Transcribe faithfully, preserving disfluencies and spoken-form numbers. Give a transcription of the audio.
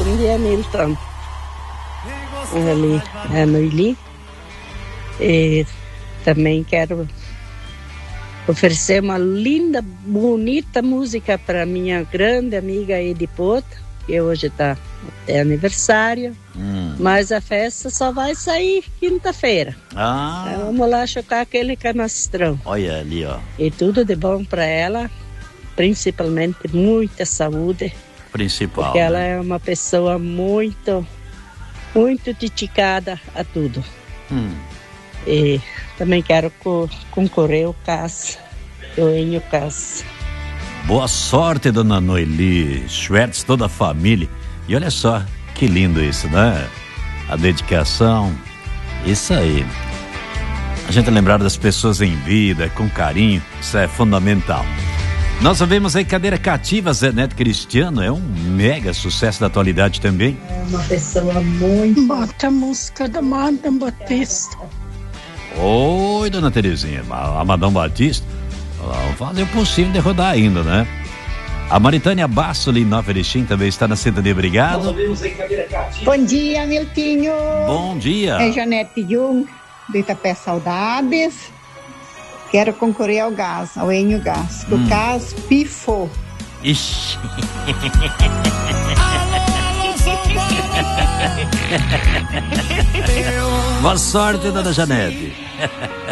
bom dia, Milton. Ali é Noeli. E também quero oferecer uma linda, bonita música para minha grande amiga Edi Poto, que hoje está até aniversário, hum. mas a festa só vai sair quinta-feira. Ah. Então, vamos lá chocar aquele canastrão. Olha ali, ó. E tudo de bom para ela, principalmente muita saúde. Principal. Porque ela né? é uma pessoa muito, muito dedicada a tudo. Hum. E também quero co- concorrer ao C A S, o Enio C A S. Boa sorte, dona Noeli Schwertz, toda a família. E olha só, que lindo isso, né? A dedicação, isso aí. A gente lembrar das pessoas em vida, com carinho, isso é fundamental. Nós ouvimos aí Cadeira Cativa, Zé Neto Cristiano, é um mega sucesso da atualidade também. É uma pessoa muito... Bota a música da Madame Batista. Oi, dona Terezinha, a Madame Batista, vamos fazer o possível de rodar ainda, né? A Maritânia Bassoli, Nova Erechim, também está na sintonia, obrigado. Bom dia, Miltinho. Bom dia. É Janete Jung, do Itapé Saudades. Quero concorrer ao gás, ao Enio Gás. Do hum. C A S pifou. Ixi. Boa sorte, dona Janete.